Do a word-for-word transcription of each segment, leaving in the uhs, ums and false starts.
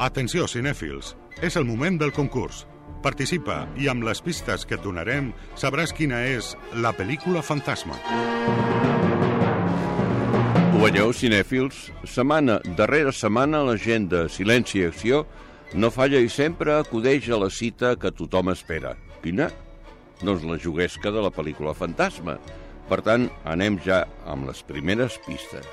Atenció, cinèfils, és el moment del concurs. Participa i amb les pistes que et donarem sabràs quina és la pel·lícula fantasma. Ho veieu, cinèfils? Setmana darrere setmana la gent de Silenci i Acció no falla i sempre acudeix a la cita que tothom espera. Quina? Doncs la juguesca de la pel·lícula fantasma. Per tant, anem ja amb les primeres pistes.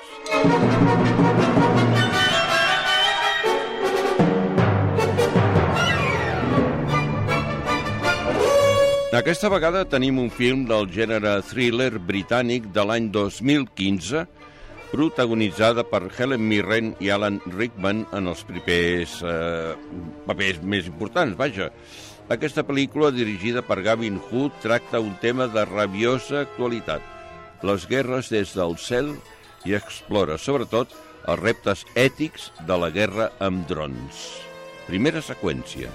Aquesta vegada tenim un film del gènere thriller britànic de l'any dos mil quinze, protagonitzada per Helen Mirren i Alan Rickman en els primers eh, papers més importants, vaja. Aquesta pel·lícula, dirigida per Gavin Hood, tracta un tema de rabiosa actualitat, les guerres des del cel, i explora, sobretot, els reptes ètics de la guerra amb drons. Primera seqüència.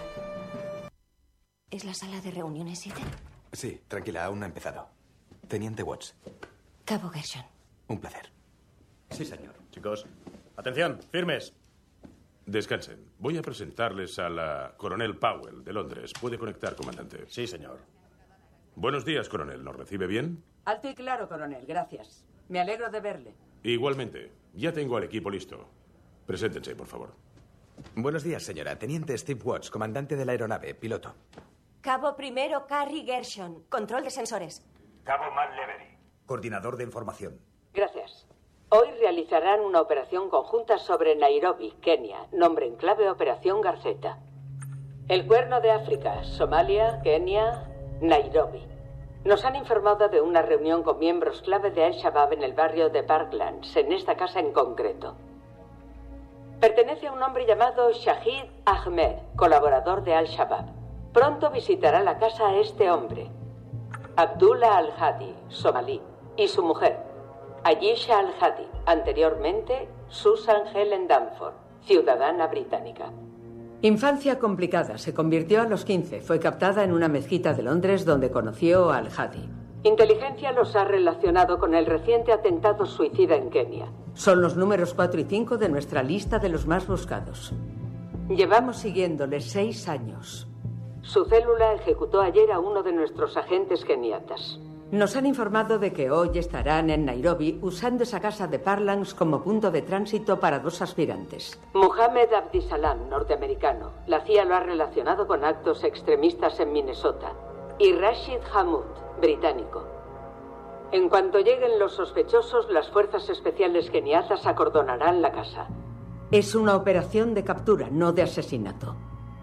¿Es la sala de reuniones siete? Sí, tranquila, aún no ha empezado. Teniente Watts. Cabo Gershon. Un placer. Sí, señor. Chicos, atención, firmes. Descansen. Voy a presentarles a la coronel Powell, de Londres. ¿Puede conectar, comandante? Sí, señor. Buenos días, coronel. ¿Nos recibe bien? Alto y claro, coronel. Gracias. Me alegro de verle. Igualmente. Ya tengo al equipo listo. Preséntense, por favor. Buenos días, señora. Teniente Steve Watts, comandante de la aeronave, piloto. Cabo primero, Carrie Gershon. Control de sensores. Cabo Matt Levery. Coordinador de información. Gracias. Hoy realizarán una operación conjunta sobre Nairobi, Kenia. Nombre en clave Operación Garceta. El Cuerno de África, Somalia, Kenia, Nairobi. Nos han informado de una reunión con miembros clave de Al-Shabaab en el barrio de Parklands, en esta casa en concreto. Pertenece a un hombre llamado Shahid Ahmed, colaborador de Al-Shabaab. Pronto visitará la casa a este hombre, Abdullah Al-Hadi, somalí, y su mujer, Ayesha Al-Hadi, anteriormente Susan Helen Danforth, ciudadana británica. Infancia complicada. Se convirtió a los quince. Fue captada en una mezquita de Londres donde conoció a Al-Hadi. Inteligencia los ha relacionado con el reciente atentado suicida en Kenia. Son los números cuatro y cinco de nuestra lista de los más buscados. Llevamos siguiéndole seis años. Su célula ejecutó ayer a uno de nuestros agentes keniatas. Nos han informado de que hoy estarán en Nairobi usando esa casa de Parklands como punto de tránsito para dos aspirantes. Mohamed Abdisalam, norteamericano. La C I A lo ha relacionado con actos extremistas en Minnesota. Y Rashid Hamud, británico. En cuanto lleguen los sospechosos, las fuerzas especiales keniatas acordonarán la casa. Es una operación de captura, no de asesinato.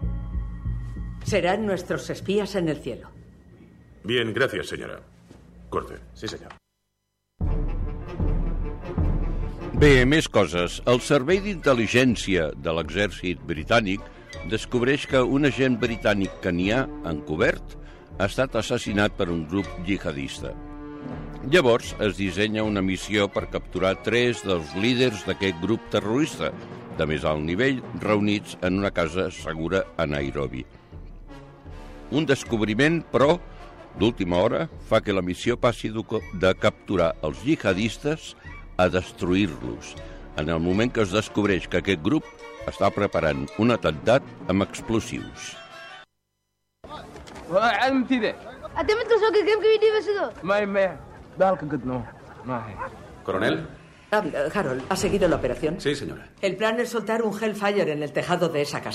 Serán nuestros espías en el cielo. Bien, gracias, señora. Corte. Sí, senyor. Bé, més coses. El Servei d'Intel·ligència de l'Exèrcit Britànic descobreix que un agent britànic kenià encobert ha estat assassinat per un grup jihadista. Llavors es dissenya una missió per capturar tres dels líders d'aquest grup terrorista, de més alt nivell, reunits en una casa segura a Nairobi. Un descobriment, però, d'última hora, fa que la missió passi de capturar els jihadistes a destruir-los, en el moment que es descobreix que aquest grup està preparant un atemptat amb explosius. Coronel. Ah, Harold, ¿ha seguido la operación? Sí, señora. El plan es soltar un Hellfire en el tejado de esa casa.